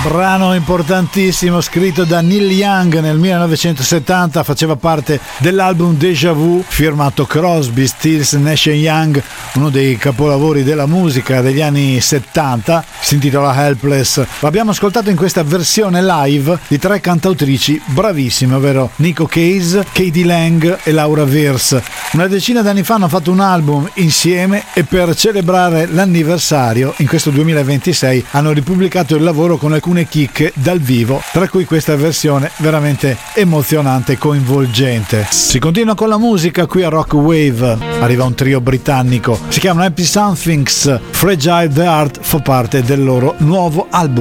Brano importantissimo scritto da Neil Young nel 1970, faceva parte dell'album Déjà Vu firmato Crosby, Stills, Nash & Young, uno dei capolavori della musica degli anni 70, si intitola Helpless. L'abbiamo ascoltato in questa versione live di tre cantautrici bravissime, ovvero Nico Case, Katie Lang e Laura Verse. Una decina d'anni fa hanno fatto un album insieme e per celebrare l'anniversario in questo 2026 hanno ripubblicato il lavoro con alcune chicche dal vivo, tra cui questa versione veramente emozionante e coinvolgente. Si continua con la musica qui a Rock Wave, arriva un trio britannico, si chiamano Happy Somethings, Fragile the Heart, fa parte del loro nuovo album.